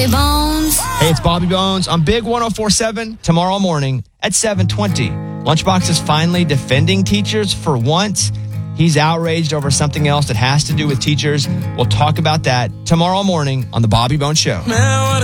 Bones. Hey, it's Bobby Bones on Big 104.7 tomorrow morning at 7:20. Lunchbox is finally defending teachers for once. He's outraged over something else that has to do with teachers. We'll talk about that tomorrow morning on the Bobby Bones Show.